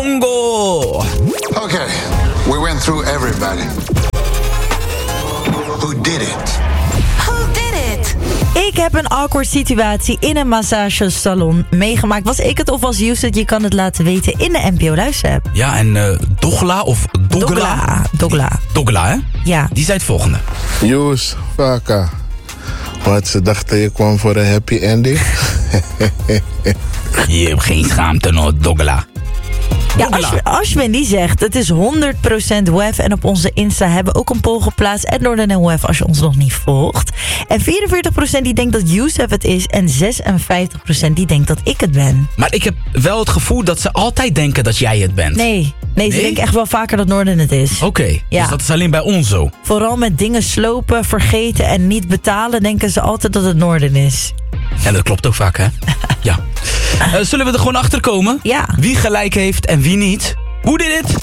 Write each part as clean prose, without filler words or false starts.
Bongo. Okay, we went through everybody. Who did it? Ik heb een awkward situatie in een massagesalon meegemaakt. Was ik het of was Yusuf? Je kan het laten weten in de NPO Luisterapp. Ja, en Dogla of Dogla? Dogla, hè? Ja. Die zei het volgende. Joes, Vaka. Wat, ze dachten je kwam voor een happy ending? Je hebt geen schaamte, no, Dogla. Ja, Ashwin die zegt, het is 100% WEF. En op onze Insta hebben we ook een poll geplaatst. @Noorden en WEF als je ons nog niet volgt. En 44% die denkt dat Yusuf het is. En 56% die denkt dat ik het ben. Maar ik heb wel het gevoel dat ze altijd denken dat jij het bent. Nee, ze denken echt wel vaker dat Noorden het is. Oké, Ja. dus dat is alleen bij ons zo. Vooral met dingen slopen, vergeten en niet betalen... denken ze altijd dat het Noorden is. Ja, dat klopt ook vaak, hè? Ja. Zullen we er gewoon achter komen? Ja. Wie gelijk heeft en wie niet? Hoe did it?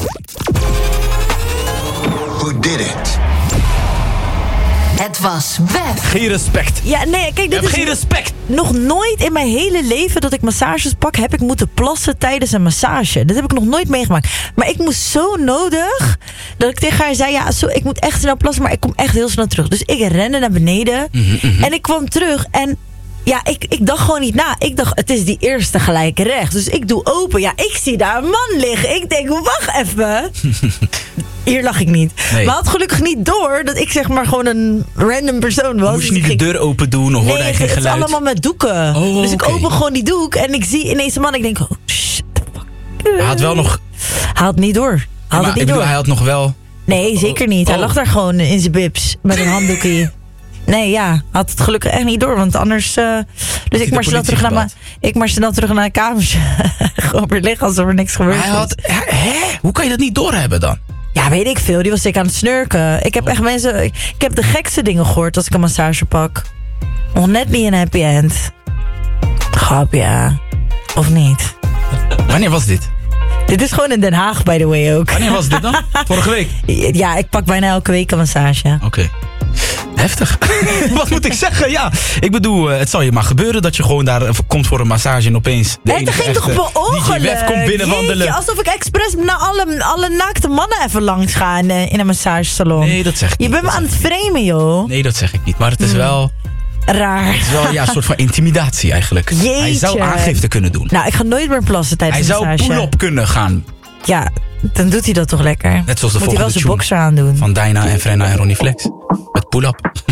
Who did it? Het was WEF. Geen respect. Ja, nee, kijk, Je hebt geen respect. Nog nooit in mijn hele leven dat ik massages pak... heb ik moeten plassen tijdens een massage. Dat heb ik nog nooit meegemaakt. Maar ik moest zo nodig... dat ik tegen haar zei... ja, ik moet echt snel plassen... maar ik kom echt heel snel terug. Dus ik rende naar beneden... en ik kwam terug en... ja, ik dacht gewoon niet na. Ik dacht, het is die eerste gelijk rechts. Dus ik doe open. Ja, ik zie daar een man liggen. Ik denk, wacht even. Hier lag ik niet. Nee. Maar had gelukkig niet door dat ik zeg maar gewoon een random persoon was. Moest je Dus niet ik de deur open doen of hoorde hij geen het is geluid? allemaal met doeken. Oh, dus ik oké. open gewoon die doek en ik zie ineens een man. Ik denk, oh shit. Hij had wel nog... Hij had niet door. Maar ik bedoel, hij had nog wel... Nee, zeker niet. Hij Oh. lag daar gewoon in zijn bibs met een handdoekje. Nee, ja. Had het gelukkig echt niet door, want anders... dus ik marsje dan terug naar de kamer. Gewoon weer liggen alsof er niks gebeurd is. Hè? Hoe kan je dat niet doorhebben dan? Ja, weet ik veel. Die was zeker aan het snurken. Ik heb echt mensen... Ik heb de gekste dingen gehoord als ik een massage pak. Nog net niet een happy end. Grap, ja. Of niet? Wanneer was dit? Dit is gewoon in Den Haag, by the way, ook. Wanneer was dit dan? Vorige week? Ja, ik pak bijna elke week een massage. Oké. Heftig. Wat moet ik zeggen? Ja, ik bedoel, het zal je maar gebeuren dat je gewoon daar komt voor een massage en opeens de Het enige ging toch echte per ongeluk? DJ Wef komt binnenwandelen. Jeetje, alsof ik expres naar alle naakte mannen even langs ga in een massagesalon. Nee, dat zeg ik niet. Je bent me aan het framen, joh. Nee, dat zeg ik niet. Maar het is wel... Raar. Het is wel een soort van intimidatie eigenlijk. Jeetje. Hij zou aangifte kunnen doen. Nou, ik ga nooit meer plassen tijdens Hij een zou massage. pull-up kunnen gaan. Ja, dan doet hij dat toch lekker. Net zoals de Moet hij wel volgende zijn tune boxer aandoen. van Dyna en Frenna en Ronnie Flex. Met pull-up.